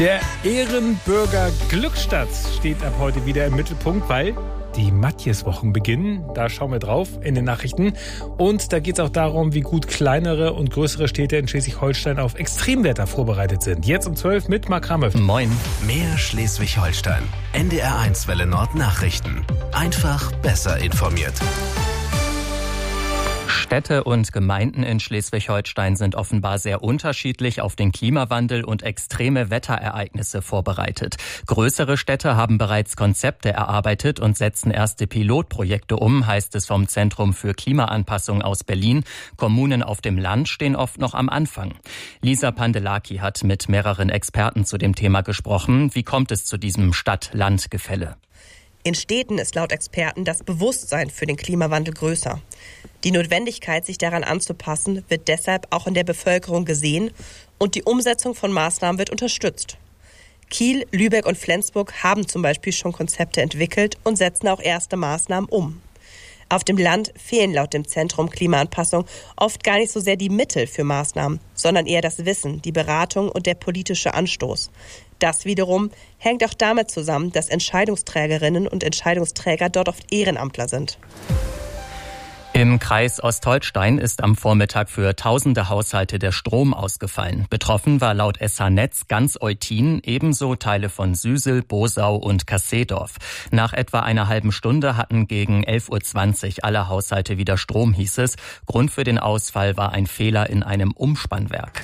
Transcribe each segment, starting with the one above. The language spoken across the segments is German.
Der Ehrenbürger Glückstadt steht ab heute wieder im Mittelpunkt, weil die Matjeswochen beginnen. Da schauen wir drauf in den Nachrichten. Und da geht es auch darum, wie gut kleinere und größere Städte in Schleswig-Holstein auf Extremwetter vorbereitet sind. Jetzt um 12 mit Mark Ramme. Moin. Mehr Schleswig-Holstein. NDR1 Welle Nord Nachrichten. Einfach besser informiert. Städte und Gemeinden in Schleswig-Holstein sind offenbar sehr unterschiedlich auf den Klimawandel und extreme Wetterereignisse vorbereitet. Größere Städte haben bereits Konzepte erarbeitet und setzen erste Pilotprojekte um, heißt es vom Zentrum für Klimaanpassung aus Berlin. Kommunen auf dem Land stehen oft noch am Anfang. Lisa Pandelaki hat mit mehreren Experten zu dem Thema gesprochen. Wie kommt es zu diesem Stadt-Land-Gefälle? In Städten ist laut Experten das Bewusstsein für den Klimawandel größer. Die Notwendigkeit, sich daran anzupassen, wird deshalb auch in der Bevölkerung gesehen und die Umsetzung von Maßnahmen wird unterstützt. Kiel, Lübeck und Flensburg haben zum Beispiel schon Konzepte entwickelt und setzen auch erste Maßnahmen um. Auf dem Land fehlen laut dem Zentrum Klimaanpassung oft gar nicht so sehr die Mittel für Maßnahmen, sondern eher das Wissen, die Beratung und der politische Anstoß. Das wiederum hängt auch damit zusammen, dass Entscheidungsträgerinnen und Entscheidungsträger dort oft Ehrenamtler sind. Im Kreis Ostholstein ist am Vormittag für tausende Haushalte der Strom ausgefallen. Betroffen war laut SH Netz ganz Eutin, ebenso Teile von Süsel, Bosau und Kasseedorf. Nach etwa einer halben Stunde hatten gegen 11.20 Uhr alle Haushalte wieder Strom, hieß es. Grund für den Ausfall war ein Fehler in einem Umspannwerk.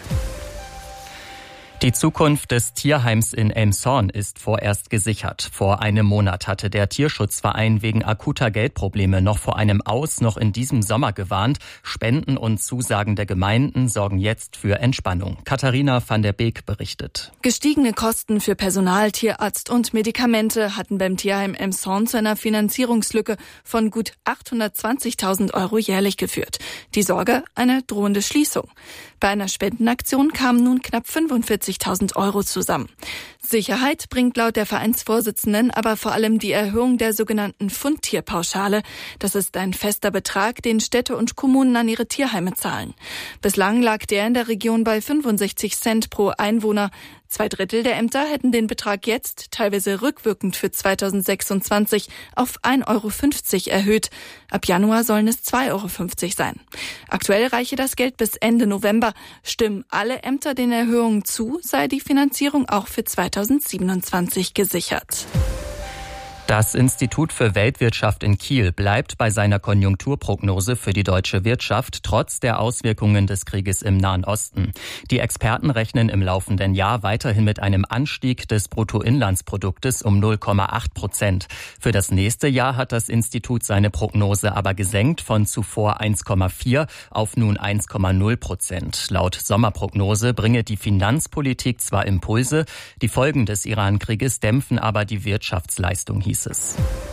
Die Zukunft des Tierheims in Elmshorn ist vorerst gesichert. Vor einem Monat hatte der Tierschutzverein wegen akuter Geldprobleme noch vor einem Aus noch in diesem Sommer gewarnt. Spenden und Zusagen der Gemeinden sorgen jetzt für Entspannung. Katharina van der Beek berichtet. Gestiegene Kosten für Personal, Tierarzt und Medikamente hatten beim Tierheim Elmshorn zu einer Finanzierungslücke von gut 820.000 € jährlich geführt. Die Sorge, eine drohende Schließung. Bei einer Spendenaktion kamen nun knapp 45.000 € zusammen. Sicherheit bringt laut der Vereinsvorsitzenden aber vor allem die Erhöhung der sogenannten Fundtierpauschale. Das ist ein fester Betrag, den Städte und Kommunen an ihre Tierheime zahlen. Bislang lag der in der Region bei 65 Cent pro Einwohner. 2/3 der Ämter hätten den Betrag jetzt, teilweise rückwirkend für 2026, auf 1,50 € erhöht. Ab Januar sollen es 2,50 € sein. Aktuell reiche das Geld bis Ende November. Stimmen alle Ämter den Erhöhungen zu, sei die Finanzierung auch für 2027 gesichert. Das Institut für Weltwirtschaft in Kiel bleibt bei seiner Konjunkturprognose für die deutsche Wirtschaft trotz der Auswirkungen des Krieges im Nahen Osten. Die Experten rechnen im laufenden Jahr weiterhin mit einem Anstieg des Bruttoinlandsproduktes um 0,8%. Für das nächste Jahr hat das Institut seine Prognose aber gesenkt von zuvor 1,4 auf nun 1,0%. Laut Sommerprognose bringe die Finanzpolitik zwar Impulse, die Folgen des Iran-Krieges dämpfen aber die Wirtschaftsleistung, hieß es.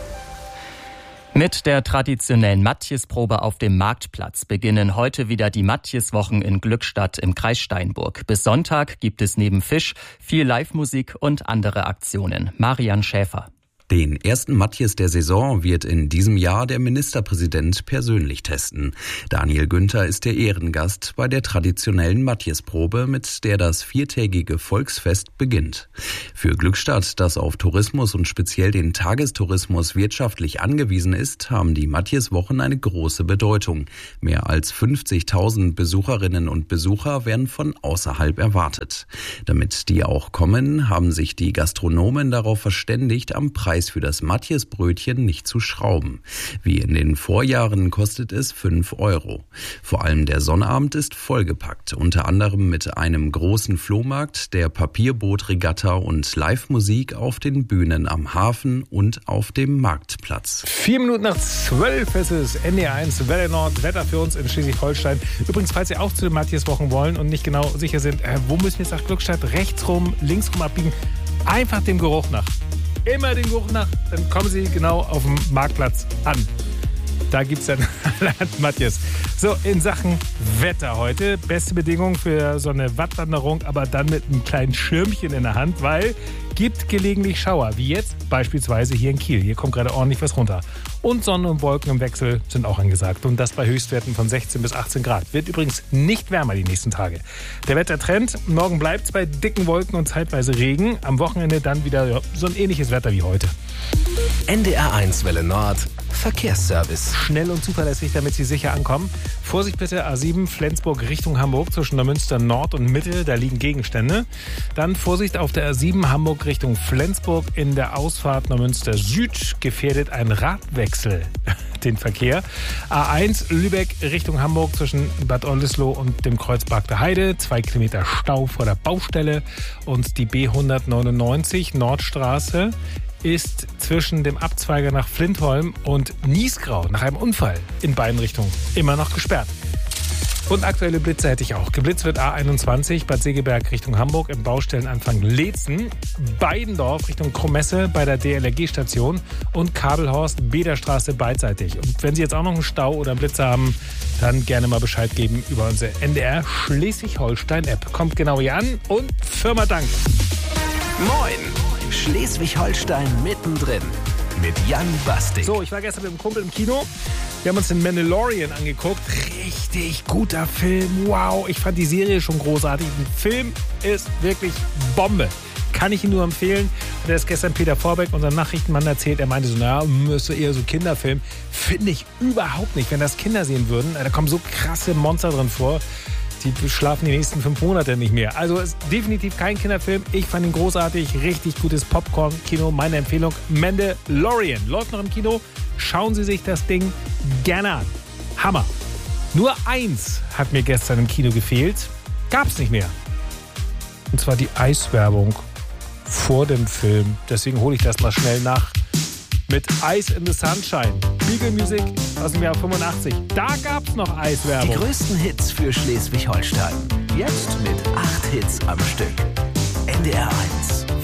Mit der traditionellen Matjesprobe auf dem Marktplatz beginnen heute wieder die Matjeswochen in Glückstadt im Kreis Steinburg. Bis Sonntag gibt es neben Fisch viel Live-Musik und andere Aktionen. Marian Schäfer. Den ersten Matjes der Saison wird in diesem Jahr der Ministerpräsident persönlich testen. Daniel Günther ist der Ehrengast bei der traditionellen Matjesprobe, mit der das 4-tägige Volksfest beginnt. Für Glückstadt, das auf Tourismus und speziell den Tagestourismus wirtschaftlich angewiesen ist, haben die Matjeswochen eine große Bedeutung. Mehr als 50.000 Besucherinnen und Besucher werden von außerhalb erwartet. Damit die auch kommen, haben sich die Gastronomen darauf verständigt, am Preis für das Matjesbrötchen nicht zu schrauben. Wie in den Vorjahren kostet es 5 €. Vor allem der Sonnabend ist vollgepackt, unter anderem mit einem großen Flohmarkt, der Papierbootregatta und Live-Musik auf den Bühnen am Hafen und auf dem Marktplatz. 11:04 ist es, NDR1 Welle Nord, Wetter für uns in Schleswig-Holstein. Übrigens, falls Sie auch zu den Matjeswochen wollen und nicht genau sicher sind, wo müssen wir jetzt nach Glückstadt, rechts rum, links rum abbiegen, einfach dem Geruch nach. Immer den Geruch nach, dann kommen Sie genau auf dem Marktplatz an. Da gibt es dann Matjes. So, in Sachen Wetter heute. Beste Bedingungen für so eine Wattwanderung, aber dann mit einem kleinen Schirmchen in der Hand, weil gibt gelegentlich Schauer, wie jetzt beispielsweise hier in Kiel. Hier kommt gerade ordentlich was runter. Und Sonne und Wolken im Wechsel sind auch angesagt. Und das bei Höchstwerten von 16 bis 18 Grad. Wird übrigens nicht wärmer die nächsten Tage. Der Wettertrend, morgen bleibt es bei dicken Wolken und zeitweise Regen. Am Wochenende dann wieder so ein ähnliches Wetter wie heute. NDR1 Welle Nord, Verkehrsservice. Schnell und zuverlässig, damit Sie sicher ankommen. Vorsicht bitte, A7 Flensburg Richtung Hamburg zwischen Neumünster Nord und Mitte, da liegen Gegenstände. Dann Vorsicht auf der A7 Hamburg Richtung Flensburg in der Ausfahrt Neumünster Süd gefährdet ein Radwechsel den Verkehr. A1 Lübeck Richtung Hamburg zwischen Bad Oldesloe und dem Kreuzberg der Heide. 2 Kilometer Stau vor der Baustelle. Und die B199 Nordstraße ist zwischen dem Abzweiger nach Flintholm und Niesgrau nach einem Unfall in beiden Richtungen immer noch gesperrt. Und aktuelle Blitze hätte ich auch. Geblitzt wird A21 Bad Segeberg Richtung Hamburg im Baustellenanfang Leetzen, Beidendorf Richtung Kromesse bei der DLRG-Station und Kabelhorst Bederstraße beidseitig. Und wenn Sie jetzt auch noch einen Stau oder einen Blitzer haben, dann gerne mal Bescheid geben über unsere NDR Schleswig-Holstein-App. Kommt genau hier an und Firma Dank. Moin! Schleswig-Holstein mittendrin mit Jan Bastik. So, ich war gestern mit einem Kumpel im Kino. Wir haben uns den Mandalorian angeguckt. Richtig guter Film. Wow, ich fand die Serie schon großartig. Der Film ist wirklich Bombe. Kann ich Ihnen nur empfehlen. Und da ist gestern Peter Vorbeck, unser Nachrichtenmann, erzählt. Er meinte so, ist eher so Kinderfilm. Finde ich überhaupt nicht. Wenn das Kinder sehen würden, da kommen so krasse Monster drin vor. Die schlafen die nächsten 5 Monate nicht mehr. Also ist definitiv kein Kinderfilm. Ich fand ihn großartig. Richtig gutes Popcorn-Kino. Meine Empfehlung, Mandalorian. Läuft noch im Kino. Schauen Sie sich das Ding gerne an. Hammer. Nur eins hat mir gestern im Kino gefehlt. Gab's nicht mehr. Und zwar die Eiswerbung vor dem Film. Deswegen hole ich das mal schnell nach. Mit Ice in the Sunshine. Beagle Music aus dem Jahr 85. Da gab's noch Eiswerbung. Die größten Hits für Schleswig-Holstein. Jetzt mit 8 Hits am Stück. NDR1.